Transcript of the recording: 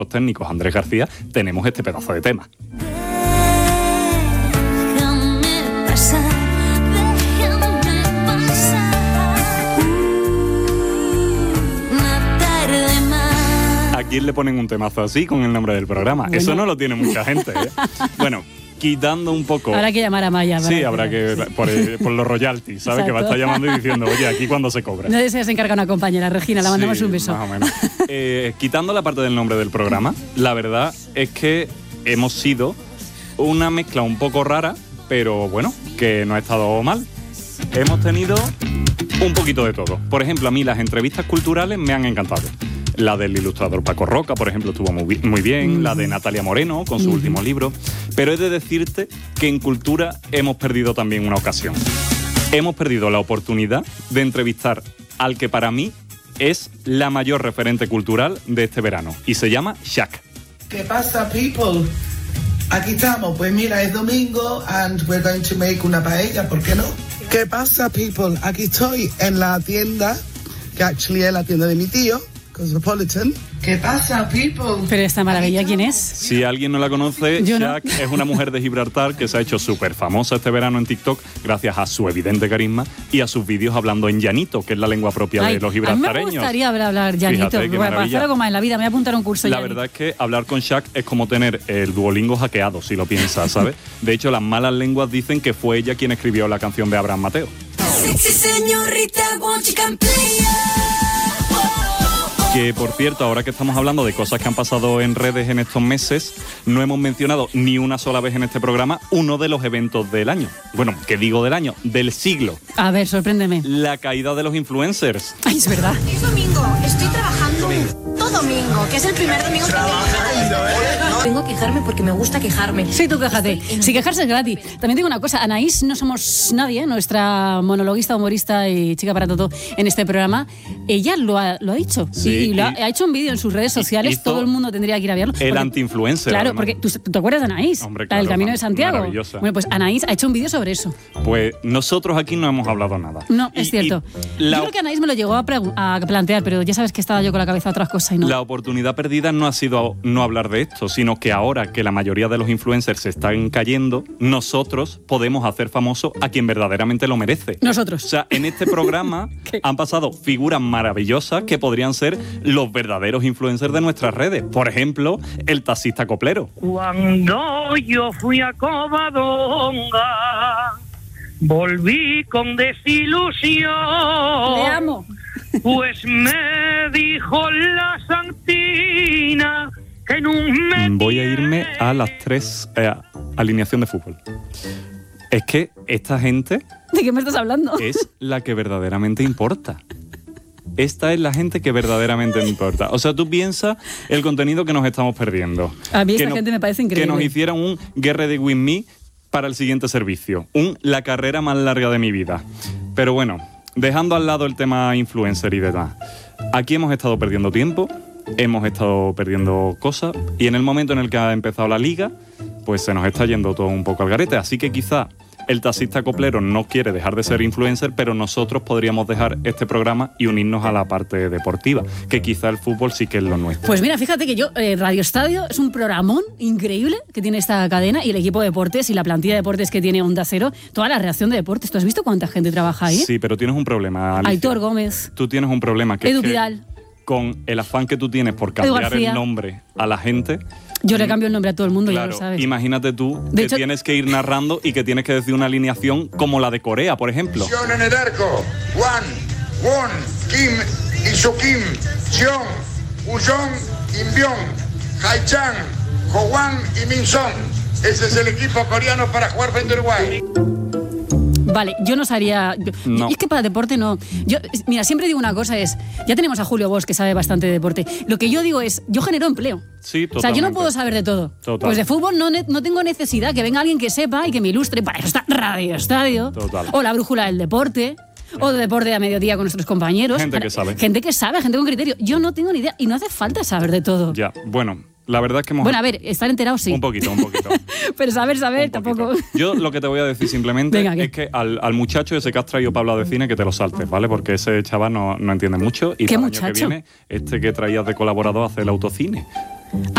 los técnicos Andrés García, tenemos este pedazo de tema. ¿A quién le ponen un temazo así con el nombre del programa? Bueno. Eso no lo tiene mucha gente, ¿eh? Bueno, quitando un poco... Habrá que llamar a Maya. Sí, habrá que... Por los royalties, ¿sabes? Exacto. Que va a estar llamando y diciendo, oye, ¿aquí cuándo se cobra? No se encarga una compañera, Regina, la mandamos sí, un beso. Más o menos. Quitando la parte del nombre del programa, la verdad es que hemos sido una mezcla un poco rara, pero bueno, que no ha estado mal. Hemos tenido un poquito de todo. Por ejemplo, a mí las entrevistas culturales me han encantado. La del ilustrador Paco Roca, por ejemplo, estuvo muy bien. La de Natalia Moreno, con su último libro. Pero he de decirte que en cultura hemos perdido también una ocasión. Hemos perdido la oportunidad de entrevistar al que para mí es la mayor referente cultural de este verano. Y se llama Shaq. ¿Qué pasa, people? Aquí estamos. Pues mira, es domingo and we're going to make una paella, ¿por qué no? ¿Qué pasa, people? Aquí estoy en la tienda, que actually es la tienda de mi tío, Cosmopolitan. ¿Qué pasa, people? Pero esta maravilla, ¿quién es? Si alguien no la conoce, Shaq es una mujer de Gibraltar que se ha hecho súper famosa este verano en TikTok gracias a su evidente carisma y a sus vídeos hablando en llanito, que es la lengua propia de los gibraltareños. A mí me gustaría hablar llanito, para hacer algo más en la vida, me voy a apuntar a un curso llanito. La verdad es que hablar con Shaq es como tener el Duolingo hackeado, si lo piensas, ¿sabes? De hecho, las malas lenguas dicen que fue ella quien escribió la canción de Abraham Mateo. Sexy señorita, won't you come play? Que, por cierto, ahora que estamos hablando de cosas que han pasado en redes en estos meses, no hemos mencionado ni una sola vez en este programa uno de los eventos del año. Bueno, ¿qué digo del año? Del siglo. A ver, sorpréndeme. La caída de los influencers. Ay, es verdad. Es domingo, estoy trabajando todo domingo, que es el primer domingo que vengo a quejarme porque me gusta quejarme. Sí, tú quéjate. Si quejarse es gratis. También digo una cosa, Anaís no somos nadie, nuestra monologuista, humorista y chica para todo en este programa. Ella lo ha dicho. Sí, y ha hecho un vídeo en sus redes sociales, todo el mundo tendría que ir a verlo. El anti-influencer. Claro, porque ¿tú te acuerdas de Anaís? Hombre, claro, el Camino de Santiago. Maravillosa. Bueno, pues Anaís ha hecho un vídeo sobre eso. Pues nosotros aquí no hemos hablado nada. No, es cierto. Yo creo que Anaís me lo llegó a plantear, pero ya sabes que estaba yo con la cabeza a otras cosas y no. La oportunidad perdida no ha sido no hablar de esto, sino que ahora que la mayoría de los influencers se están cayendo, nosotros podemos hacer famoso a quien verdaderamente lo merece. Nosotros. O sea, en este programa han pasado figuras maravillosas que podrían ser los verdaderos influencers de nuestras redes. Por ejemplo, el taxista coplero. Cuando yo fui a Covadonga, volví con desilusión. Te amo. Pues me dijo la santina que no me... Voy a irme a las 3 alineación de fútbol. Es que esta gente... ¿De qué me estás hablando? Es la que verdaderamente importa. Esta es la gente que verdaderamente importa. O sea, tú piensas el contenido que nos estamos perdiendo. A mí esta gente me parece increíble. Que nos hicieran un Get Ready With Me para el siguiente servicio. La carrera más larga de mi vida. Pero bueno, dejando al lado el tema influencer y demás. Aquí hemos estado perdiendo tiempo, hemos estado perdiendo cosas y en el momento en el que ha empezado la liga, pues se nos está yendo todo un poco al garete. Así que quizá el taxista coplero no quiere dejar de ser influencer, pero nosotros podríamos dejar este programa y unirnos a la parte deportiva, que quizá el fútbol sí que es lo nuestro. Pues mira, fíjate que Radio Estadio es un programón increíble que tiene esta cadena y el equipo de deportes y la plantilla de deportes que tiene Onda Cero, toda la reacción de deportes. ¿Tú has visto cuánta gente trabaja ahí? Sí, pero tienes un problema, Alicia. Aitor Gómez. Tú tienes un problema que Edu es que Vidal. Con el afán que tú tienes por cambiar el nombre a la gente... Yo le cambio el nombre a todo el mundo, claro, ya lo sabes. Imagínate tú que tienes que ir narrando y que tienes que decir una alineación como la de Corea, por ejemplo. En el arco, Won, Kim, Isokim, Jeong, Ujon, Inbyong, Haichan, Hwan y Minson. Ese es el equipo coreano para jugar frente a Uruguay. Vale, yo no sabría... No. Es que para deporte no. Mira, siempre digo una cosa, ya tenemos a Julio Bosch, que sabe bastante de deporte. Lo que yo digo es, yo genero empleo. Sí, totalmente. O sea, yo no puedo saber de todo. Total. Pues de fútbol no tengo necesidad que venga alguien que sepa y que me ilustre. Para eso está Radio Estadio. Total. O la brújula del deporte. O de deporte a mediodía con nuestros compañeros. Gente que sabe. Gente que sabe, gente con criterio. Yo no tengo ni idea y no hace falta saber de todo. Ya, bueno... La verdad es que Bueno, a ver, estar enterados sí. Un poquito. Pero saber, tampoco. Yo lo que te voy a decir simplemente es que al muchacho ese que has traído para hablar de cine, que te lo saltes, ¿vale? Porque ese chaval no entiende mucho. Y ¿Qué para el muchacho? año que viene, este que traías de colaborador hace el autocine.